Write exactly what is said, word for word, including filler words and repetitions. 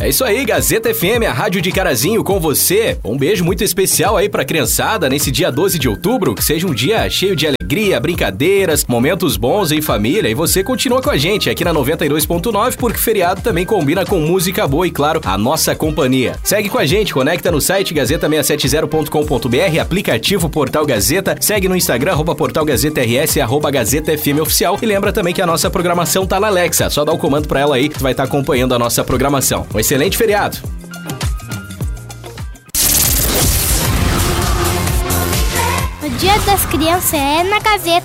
É isso aí, Gazeta F M, a rádio de Carazinho com você. Um beijo muito especial aí pra criançada nesse dia doze de outubro, que seja um dia cheio de alegria, brincadeiras, momentos bons em família, e você continua com a gente aqui na noventa e dois ponto nove, porque feriado também combina com música boa e, claro, a nossa companhia. Segue com a gente, conecta no site gazeta seiscentos e setenta ponto com ponto b r, aplicativo Portal Gazeta, segue no Instagram, arroba Portal Gazeta R S, arroba Gazeta F M Oficial, e lembra também que a nossa programação tá na Alexa, só dá o comando pra ela aí, que vai estar acompanhando a nossa programação. Um excelente feriado! O Dia das Crianças é na Gazeta.